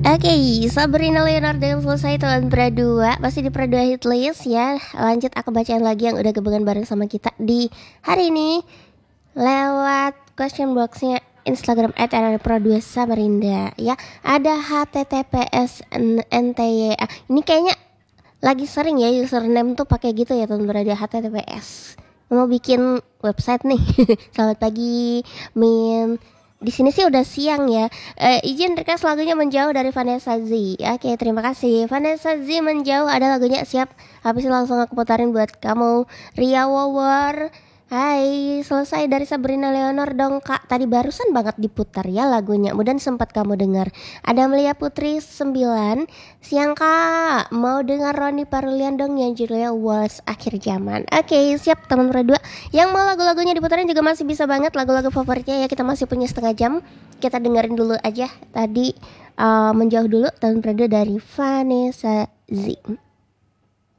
Oke, Sabrina Leonardo yang selesai tahun Pra 2. Masih di Pra 2 hit list ya. Lanjut aku bacain lagi yang udah gabungan bareng sama kita di hari ini lewat question boxnya Instagram @pra2 Samarinda ya. Ada https NTY. Ini kayaknya lagi sering ya username tuh pakai gitu ya tahun Pra 2 https. Mau bikin website nih. Selamat pagi, Min. Di sini sih udah siang ya. Izin request lagunya Menjauh dari Vanessa Z. Oke, terima kasih. Vanessa Z Menjauh ada lagunya siap. Habis itu langsung aku putarin buat kamu. Ria Wawar. Hai, selesai dari Sabrina Leonor dong kak. Tadi barusan banget diputar ya lagunya. Mudah sempat kamu dengar. Ada Melia Putri 9. Siang kak, mau dengar Roni Parulian dong yang judulnya Was Akhir Zaman. Oke, siap teman berdua. Yang mau lagu-lagunya diputarin juga masih bisa banget. Lagu-lagu favoritnya ya, kita masih punya setengah jam. Kita dengerin dulu aja. Tadi Menjauh dulu tahun berdua dari Vanessa Z.